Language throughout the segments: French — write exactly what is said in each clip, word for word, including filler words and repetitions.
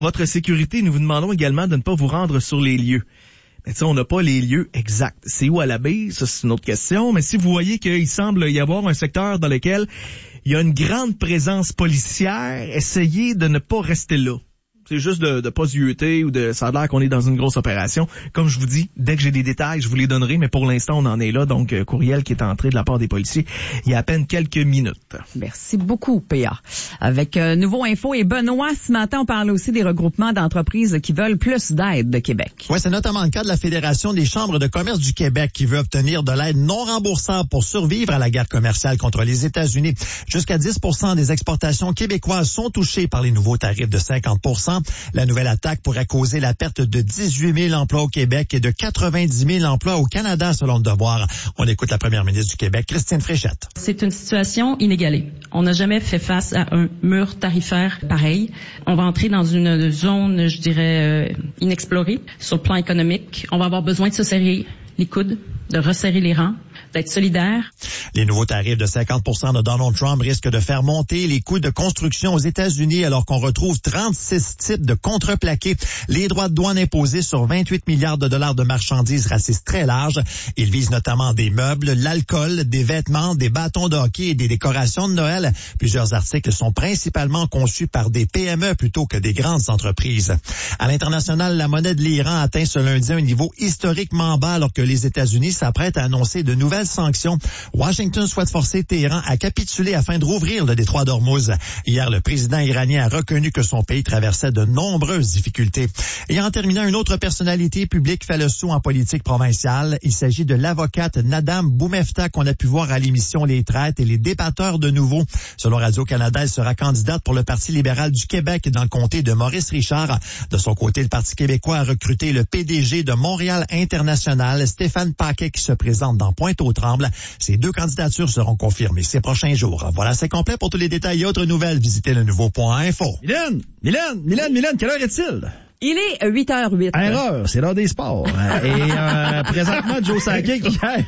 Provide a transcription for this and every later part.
votre sécurité, nous vous demandons également de ne pas vous rendre sur les lieux. Mais tu sais, on n'a pas les lieux exacts. C'est où à la baie? Ça, c'est une autre question. Mais si vous voyez qu'il semble y avoir un secteur dans lequel il y a une grande présence policière, essayez de ne pas rester là. C'est juste de, de pas se huter ou de, ça a l'air qu'on est dans une grosse opération. Comme je vous dis, dès que j'ai des détails, je vous les donnerai, mais pour l'instant, on en est là. Donc, euh, courriel qui est entré de la part des policiers il y a à peine quelques minutes. Merci beaucoup, P A. Avec euh, Nouveau Info et Benoît, ce matin, on parle aussi des regroupements d'entreprises qui veulent plus d'aide de Québec. Oui, c'est notamment le cas de la Fédération des chambres de commerce du Québec qui veut obtenir de l'aide non remboursable pour survivre à la guerre commerciale contre les États-Unis. Jusqu'à dix pour cent des exportations québécoises sont touchées par les nouveaux tarifs de cinquante pour cent. La nouvelle attaque pourrait causer la perte de dix-huit mille emplois au Québec et de quatre-vingt-dix mille emplois au Canada, selon le Devoir. On écoute la première ministre du Québec, Christine Fréchette. C'est une situation inégalée. On n'a jamais fait face à un mur tarifaire pareil. On va entrer dans une zone, je dirais, euh, inexplorée sur le plan économique. On va avoir besoin de se serrer les coudes, de resserrer les rangs, d'être solidaire. Les nouveaux tarifs de cinquante pour cent de Donald Trump risquent de faire monter les coûts de construction aux États-Unis alors qu'on retrouve trente-six types de contreplaqués. Les droits de douane imposés sur vingt-huit milliards de dollars de marchandises racistes très larges. Ils visent notamment des meubles, l'alcool, des vêtements, des bâtons de hockey et des décorations de Noël. Plusieurs articles sont principalement conçus par des P M E plutôt que des grandes entreprises. À l'international, la monnaie de l'Iran atteint ce lundi un niveau historiquement bas alors que les États-Unis s'apprêtent à annoncer de nouvelles sanctions. Washington souhaite forcer Téhéran à capituler afin de rouvrir le détroit d'Ormuz. Hier, le président iranien a reconnu que son pays traversait de nombreuses difficultés. Et en terminant, une autre personnalité publique fait le saut en politique provinciale. Il s'agit de l'avocate Nadam Boumefta qu'on a pu voir à l'émission Les Traites et les débatteurs de nouveau. Selon Radio-Canada, elle sera candidate pour le Parti libéral du Québec dans le comté de Maurice-Richard. De son côté, le Parti québécois a recruté le P D G de Montréal International, Stéphane Paquet, qui se présente dans Pointe-aux-Trembles. Ces deux candidatures seront confirmées ces prochains jours. Voilà, c'est complet. Pour tous les détails et autres nouvelles, visitez le nouveau point info. Mylène, Mylène, Mylène, Mylène, quelle heure est-il? Il est huit heures huit. Erreur, c'est l'heure des sports. Et euh, présentement, Joe Sakic hier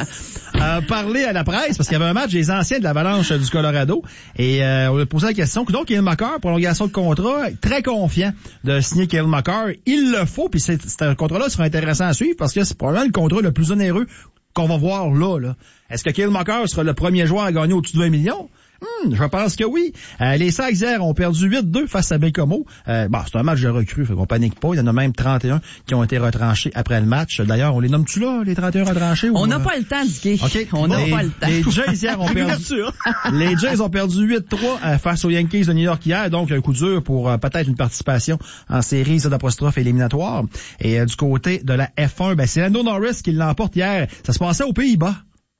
a parlé à la presse parce qu'il y avait un match des anciens de l'Avalanche du Colorado et euh, on lui a posé la question. Donc, Cale Makar, prolongation de contrat, très confiant de signer Cale Makar. Il le faut, puis c'est, c'est un contrat-là sera intéressant à suivre parce que c'est probablement le contrat le plus onéreux qu'on va voir là, là. Est-ce que Cale Makar sera le premier joueur à gagner au-dessus de vingt millions? Hmm, je pense que oui. Euh, les Sags hier ont perdu huit deux face à Baie-Comeau. Euh, bon, c'est un match de recrue, fait qu'on panique pas. Il y en a même trente et un qui ont été retranchés après le match. D'ailleurs, on les nomme-tu là, les trente et un retranchés? On ou, n'a euh... pas le temps, Dicky. Okay. On n'a les, pas le temps. Les Jays hier ont perdu. les Jays ont perdu huit trois euh, face aux Yankees de New York hier. Donc, un coup dur pour euh, peut-être une participation en série d'apostrophes éliminatoires. Et euh, du côté de la F un, ben, c'est Lando Norris qui l'emporte hier. Ça se passait aux Pays-Bas.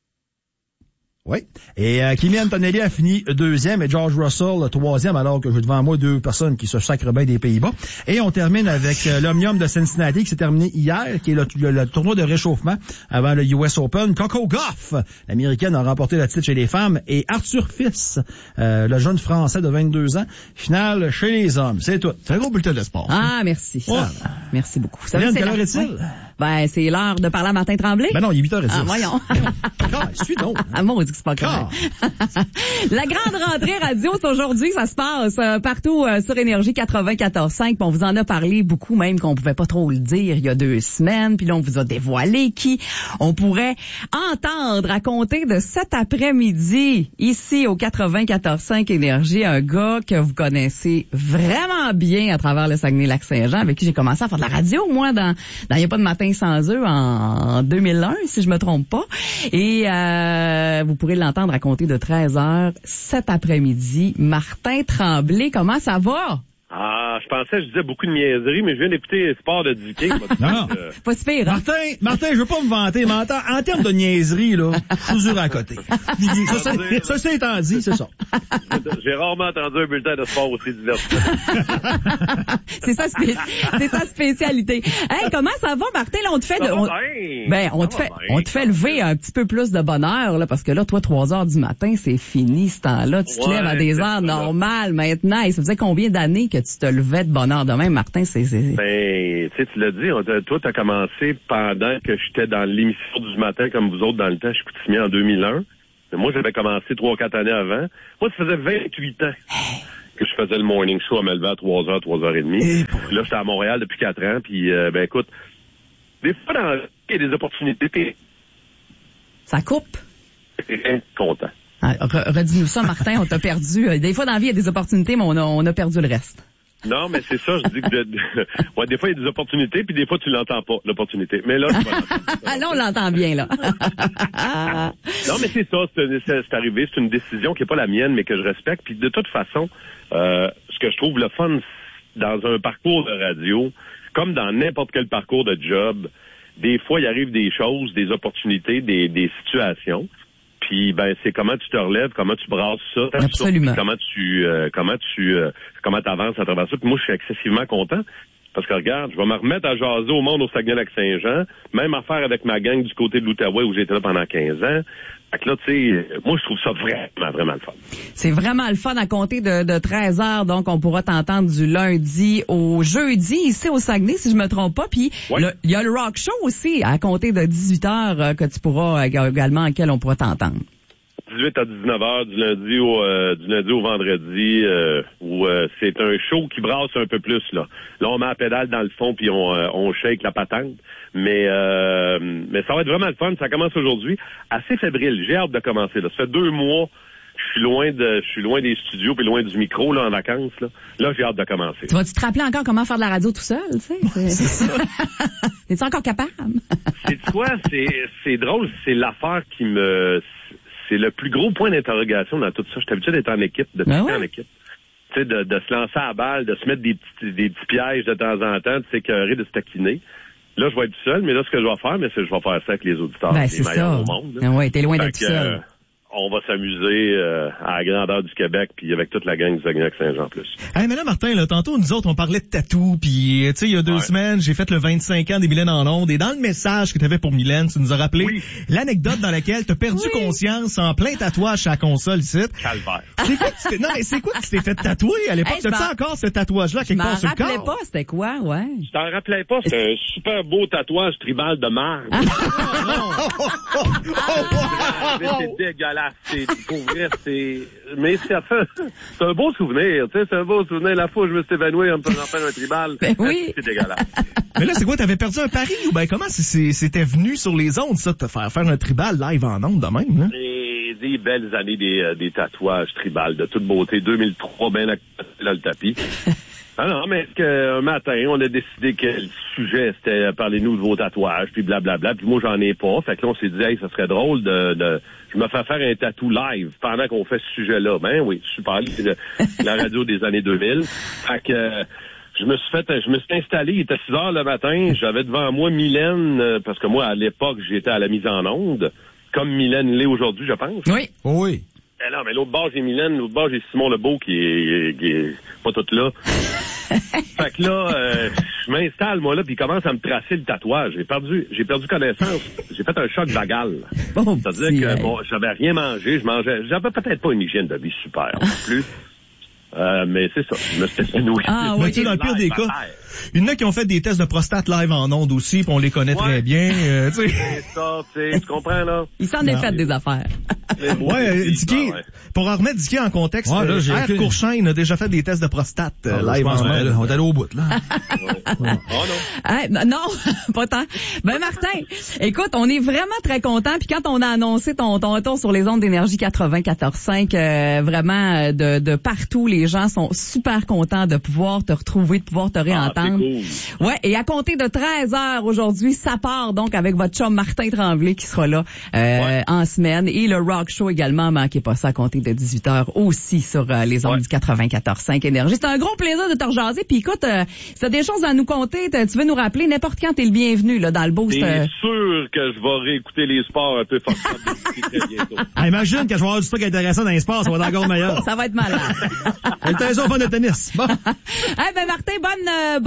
Oui. Et euh, Kimi Antonelli a fini deuxième et George Russell troisième, alors que j'ai devant moi deux personnes qui se sacrent bien des Pays-Bas. Et on termine avec euh, l'Omnium de Cincinnati qui s'est terminé hier, qui est le, le, le tournoi de réchauffement avant le U S Open. Coco Gauff, l'Américaine, a remporté le titre chez les femmes. Et Arthur Fils, euh, le jeune Français de vingt-deux ans, finale chez les hommes. C'est tout. C'est un gros bulletin de sport. Ah, merci. Ouais. Ah, merci beaucoup. Ça Mylène, quelle heure est-il? Ben, c'est l'heure de parler à Martin Tremblay. Ben non, il est huit heures dix. Ah, voyons. Ah, suis donc. Ah, mon, on dit que c'est pas correct. La grande rentrée radio, c'est aujourd'hui, ça se passe euh, partout euh, sur Énergie quatre-vingt-quatorze cinq. On vous en a parlé beaucoup, même qu'on pouvait pas trop le dire il y a deux semaines. Puis là, on vous a dévoilé qui on pourrait entendre à compter de cet après-midi, ici au quatre-vingt-quatorze cinq Énergie, un gars que vous connaissez vraiment bien à travers le Saguenay-Lac-Saint-Jean, avec qui j'ai commencé à faire de la radio, moi, dans dans Il n'y a pas de matin sans eux, en, en deux mille un, si je me trompe pas. Et euh, vous pourrez l'entendre à compter de treize heures cet après-midi. Martin Tremblay, comment ça va? Ah, je pensais, je disais beaucoup de niaiseries, mais je viens d'écouter Sport de Dicky. Non, non. Euh... Pas si pire, hein? Martin, Martin, je veux pas me vanter, mais en, en termes de niaiserie, là, je suis dur à côté. Ça, c'est, ça, c'est étant dit, c'est ça. J'ai rarement entendu un bulletin de sport aussi divertissant. c'est, sa spé... c'est sa spécialité. Hey, comment ça va, Martin? Là, on te fait, de... on... ben, on te fait, bien. on te fait lever un petit peu plus de bonheur, là, parce que là, toi, trois heures du matin, c'est fini, ce temps-là. Tu te ouais, lèves à des heures normales maintenant. Et ça faisait combien d'années que tu te levais de bonne heure de même, Martin? C'est, c'est... Ben, tu sais, tu l'as dit, on toi, t'as commencé pendant que j'étais dans l'émission du matin, comme vous autres, dans le temps, je Chicoutimi en deux mille un. Mais moi, j'avais commencé trois, quatre années avant. Moi, ça faisait vingt-huit ans que je faisais le morning show à me lever à trois heures, trois heures trente. Et là, j'étais à Montréal depuis quatre ans, puis euh, ben écoute, des fois, dans il y a des opportunités, t'es... Ça coupe? T'es content. Ah, redis-nous ça, Martin, on t'a perdu. Des fois, dans la vie, il y a des opportunités, mais on a, on a perdu le reste. Non, mais c'est ça, je dis que je... ouais, des fois, il y a des opportunités, puis des fois, tu l'entends pas, l'opportunité. Mais là, tu vas l'entendre. Là, on l'entend bien, là. Non, mais c'est ça, c'est, c'est, c'est arrivé, c'est une décision qui est pas la mienne, mais que je respecte. Puis de toute façon, euh, ce que je trouve le fun dans un parcours de radio, comme dans n'importe quel parcours de job, des fois, il arrive des choses, des opportunités, des, des situations. Puis ben c'est comment tu te relèves, comment tu brasses ça, absolument. Ça, comment tu euh, comment tu euh, comment t'avances à travers ça. Puis moi je suis excessivement content parce que regarde, je vais me remettre à jaser au monde au Saguenay-Lac-Saint-Jean, même affaire avec ma gang du côté de l'Outaouais où j'étais là pendant quinze ans. Fait que là, tu sais, moi je trouve ça vraiment, vraiment le fun. C'est vraiment le fun à compter de, de treize heures, donc on pourra t'entendre du lundi au jeudi ici au Saguenay, si je me trompe pas. Puis il ouais. y a le rock show aussi à compter de dix-huit heures euh, que tu pourras également, auquel on pourra t'entendre. dix-huit à dix-neuf heures du lundi au euh, du lundi au vendredi euh, où euh, c'est un show qui brasse un peu plus là. Là on met la pédale dans le fond puis on euh, on shake la patente. Mais euh, mais ça va être vraiment le fun. Ça commence aujourd'hui. Assez fébrile. J'ai hâte de commencer. Là. Ça fait deux mois. Je suis loin de, je suis loin des studios puis loin du micro là en vacances là. Là j'ai hâte de commencer. Tu vas-tu te rappeler encore comment faire de la radio tout seul, tu sais? C'est, c'est ça. Es-tu encore capable? C'est quoi? C'est c'est drôle. C'est l'affaire qui me, c'est le plus gros point d'interrogation dans tout ça. J'étais habitué d'être en équipe, de ben ouais. en équipe. Tu sais, de, de se lancer à la balle, de se mettre des petits, des petits pièges de temps en temps, de s'écœurer, de se taquiner. Là, je vais être seul, mais là, ce que je vais faire, mais c'est que je vais faire ça avec les auditeurs, ben, les meilleurs ça. au monde. Ben ouais, t'es loin d'être que, seul. Euh, on va s'amuser euh, à la grandeur du Québec, puis avec toute la gang du Saguenay-Lac-Saint-Jean en plus. Hey, mais là, Martin, là, tantôt, nous autres, on parlait de tatou, puis tu sais, il y a deux ouais. semaines, j'ai fait le vingt-cinq ans des Mylène en ondes, et dans le message que tu avais pour Mylène, tu nous as rappelé oui. l'anecdote dans laquelle tu as perdu oui. conscience en plein tatouage sur la console ici. Calvaire. C'est quoi que tu non, mais c'est quoi que tu t'es fait tatouer à l'époque? Hey, T'as-tu encore ce tatouage-là quelque part sur le corps? Je m'en rappelais pas, c'était quoi, ouais. Je t'en rappelais pas, c'est un super beau tatouage tribal de marbre. C'est dégueulasse, c'est pour vrai, c'est, mais ça fait, c'est un beau souvenir, tu sais, c'est un beau souvenir. La fois où je me suis évanoui en me faisant faire un tribal, ben oui. c'est dégueulasse. Mais là, c'est quoi, t'avais perdu un pari ou ben comment c'est, c'était venu sur les ondes, ça, de te faire faire un tribal live en ondes de même, hein? Et des belles années des, euh, des tatouages tribal de toute beauté. deux mille trois, ben là, là le tapis. Ah non, mais un matin, on a décidé que le sujet, c'était euh, parlez-nous de vos tatouages, puis blablabla, puis moi, j'en ai pas. Fait que là, on s'est dit, hey, ça serait drôle de, de je me fais faire un tatou live pendant qu'on fait ce sujet-là. Ben oui, super, c'est de, la radio des années deux mille. Fait que euh, je me suis fait, je me suis installé, il était six heures le matin, j'avais devant moi Mylène, euh, parce que moi, à l'époque, j'étais à la mise en onde, comme Mylène l'est aujourd'hui, je pense. Oui. Oui. Ben non, mais l'autre bord, j'ai Mylène, l'autre bord, j'ai Simon Lebeau qui est, qui est pas tout là. Fait que là, euh, je m'installe, moi, là, puis il commence à me tracer le tatouage. J'ai perdu, j'ai perdu connaissance. J'ai fait un choc vagal. Oh, c'est-à-dire que, bon, j'avais rien mangé, je mangeais, j'avais peut-être pas une hygiène de vie super, non plus. Euh, mais c'est ça, je me suis épanoui. Ah, oui, tu sais, dans le pire des cas, il y en a qui ont fait des tests de prostate live en ondes aussi, puis on les connaît ouais. très bien. Euh, tu sais. C'est ça, tu sais, tu comprends, là? Il s'en est fait des affaires. Ouais, euh, Dicky, ouais. pour en remettre Dicky en contexte, ouais, là, R. Courchain a déjà fait des tests de prostate euh, ah, live en ondes. On est allé au bout, là. ouais. Ouais. Oh non. Hey, non, pas tant. Ben Martin, écoute, on est vraiment très contents, puis quand on a annoncé ton, ton retour sur les ondes d'énergie quatre-vingt-quatorze cinq, euh, vraiment de, de partout, les gens sont super contents de pouvoir te retrouver, de pouvoir te réentendre. Ah, c'est cool. Ouais, et à compter de treize heures aujourd'hui, ça part donc avec votre chum Martin Tremblay qui sera là euh, ouais. en semaine, et le rock show également, manquez pas ça à compter de dix-huit heures aussi sur euh, les ondes ouais. du quatre-vingt-quatorze cinq Énergie. C'est un gros plaisir de te rejaser, puis écoute, euh, si t'as des choses à nous conter, tu veux nous rappeler, n'importe quand t'es le bienvenu là dans le boost. C'est euh... sûr que je vais réécouter les sports un peu fortement très bientôt. Ah, imagine que je vais avoir du stock intéressant dans les sports, ça va être encore meilleur. Ça va être malade. Elle était raison, fan de tennis. Bon. Eh hey, ben Martin, bonne, euh, bonne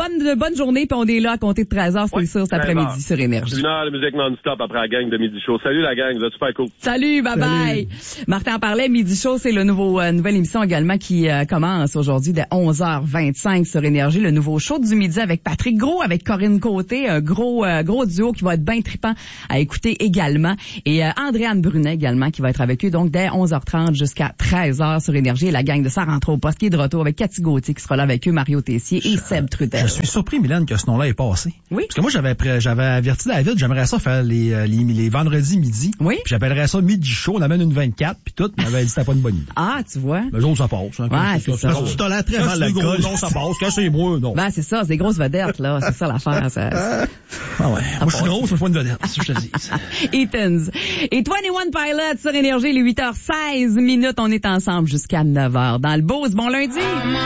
bonne, bonne journée, puis on est là à compter de treize heures, c'est oui, sûr, cet après-midi sur Énergie. Une heure de musique non-stop après la gang de Midi Show. Salut la gang, vous êtes super cool. Salut, bye bye. Martin en parlait, Midi Show, c'est le nouveau, euh, nouvelle émission également qui euh, commence aujourd'hui dès onze heures vingt-cinq sur Énergie. Le nouveau show du midi avec Patrick Gros, avec Corinne Côté, un gros, euh, gros duo qui va être bien trippant à écouter également. Et euh, Andréane Brunet également qui va être avec eux, donc dès onze heures trente jusqu'à treize heures sur Énergie. Et la gang de Ça rentre au poste qui est de retour avec Cathy Gauthier qui sera là avec eux, Mario Tessier et je, Seb Trudel. Je suis surpris, Mylène, que ce nom-là est passé. Oui. Parce que moi, j'avais j'avais averti David, j'aimerais ça faire les, les, les vendredis midi. Oui. Puis j'appellerais ça Midi Show, on amène une vingt-quatre, puis tout, on m'avait dit que c'était pas une bonne idée. Ah, tu vois. Mais l'autre, ça passe. Hein, ouais, c'est ça. Tu tolères très mal l'alcool. Non, ça passe. Quand c'est moi, non. Ben, c'est ça, c'est des grosses vedettes, là. C'est ça l'affaire. Ça, ça... Ah ouais. Moi, je suis gros, je suis pas une vedette. C'est ce que je te dis. Eatons. Et vingt et un Pilots sur Énergie, les huit heures seize minutes. On est ensemble jusqu'à neuf heures dans le Beauce. Bon lundi.